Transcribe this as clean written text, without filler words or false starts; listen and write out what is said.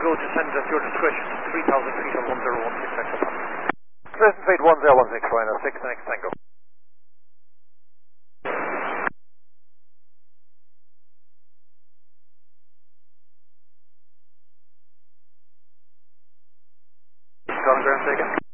go, descend at your discretion to 3,000 feet on 1016 Echo Papa. Present fate 1016 final 6 next Tango. Ground taken.